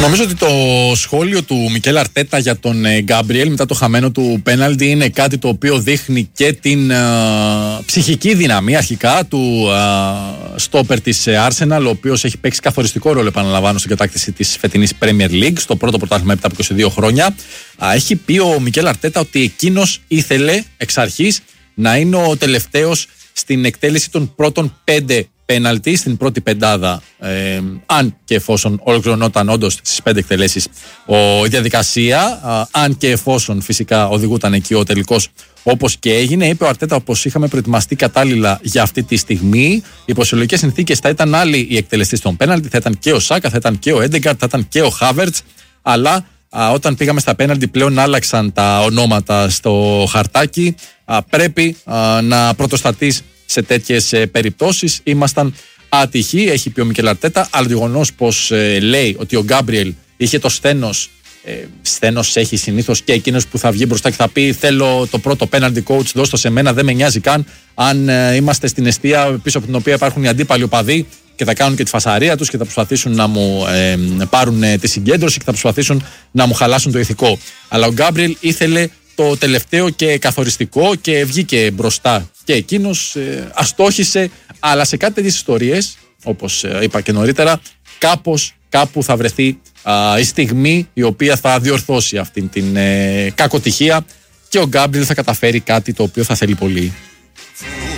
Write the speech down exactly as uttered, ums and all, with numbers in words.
Νομίζω ότι το σχόλιο του Μικέλ Αρτέτα για τον Γκάμπριελ μετά το χαμένο του πέναλτι είναι κάτι το οποίο δείχνει και την uh, ψυχική δύναμη αρχικά του uh, στόπερ της Arsenal, ο οποίος έχει παίξει καθοριστικό ρόλο, επαναλαμβάνω, στην κατάκτηση της φετινής Premier League, στο πρώτο πρωτάθλημα έπειτα από είκοσι δύο χρόνια. Uh, έχει πει ο Μικέλ Αρτέτα ότι εκείνος ήθελε εξ αρχής να είναι ο τελευταίος στην εκτέλεση των πρώτων πέντε πέναλτι, στην πρώτη πεντάδα, ε, αν και εφόσον ολοκληρωνόταν όντως στις πέντε εκτελέσεις η διαδικασία, α, αν και εφόσον φυσικά οδηγούταν εκεί ο τελικός όπως και έγινε. Είπε ο Αρτέτα, όπως είχαμε προετοιμαστεί κατάλληλα για αυτή τη στιγμή, υπό συλλογικές συνθήκες θα ήταν άλλοι οι εκτελεστές των πέναλτι, θα ήταν και ο Σάκα, θα ήταν και ο Έντεγκαρτ, θα ήταν και ο Χάβερτς, αλλά α, όταν πήγαμε στα πέναλτι πλέον άλλαξαν τα ονόματα στο χαρτάκι. Α, πρέπει α, να πρωτοστατείς σε τέτοιες ε, περιπτώσεις. Ήμασταν άτυχοι, έχει πει ο Μικέλ Αρτέτα, αλλά το γεγονός πως ε, λέει ότι ο Γκάμπριελ είχε το σθένος, ε, σθένος έχει συνήθως και εκείνος που θα βγει μπροστά και θα πει θέλω το πρώτο penalty coach, δώσ' το σε μένα, δεν με νοιάζει καν αν ε, είμαστε στην εστία πίσω από την οποία υπάρχουν οι αντίπαλοι οπαδοί και θα κάνουν και τη φασαρία τους και θα προσπαθήσουν να μου ε, πάρουν ε, τη συγκέντρωση και θα προσπαθήσουν να μου χαλάσουν το ηθικό. Αλλά ο Γκάμπριελ ήθελε το τελευταίο και καθοριστικό και βγήκε μπροστά και εκείνος ε, αστόχησε, αλλά σε κάτι τέτοιες ιστορίες, όπως ε, είπα και νωρίτερα, κάπως, κάπου θα βρεθεί α, η στιγμή η οποία θα διορθώσει αυτή την ε, κακοτυχία και ο Γκάμπριελ θα καταφέρει κάτι το οποίο θα θέλει πολύ.